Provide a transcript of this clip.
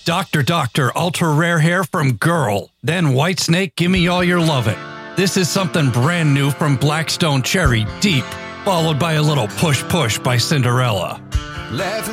Dr. Ultra Rare Hair from Girl. Then Whitesnake, Gimme All Your Lovin'. This is something brand new from Blackstone Cherry, Deep, followed by a little Push Push by Cinderella. Laughing